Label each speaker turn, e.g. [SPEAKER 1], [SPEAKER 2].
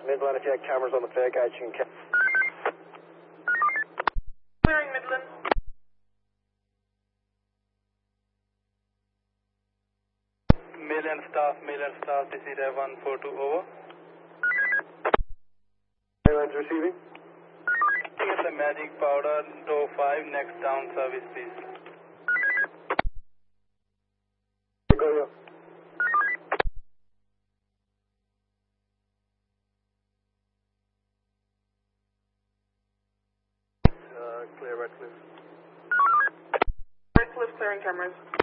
[SPEAKER 1] Midland, if you had cameras on the fair gauge, you can...
[SPEAKER 2] Clearing Midland.
[SPEAKER 3] Midland staff, this is 142, over.
[SPEAKER 1] Midland's receiving.
[SPEAKER 3] Get the magic powder, door 5, next down service, please.
[SPEAKER 1] Go, yeah. Clear Redcliffe.
[SPEAKER 2] Redcliffe clearing cameras.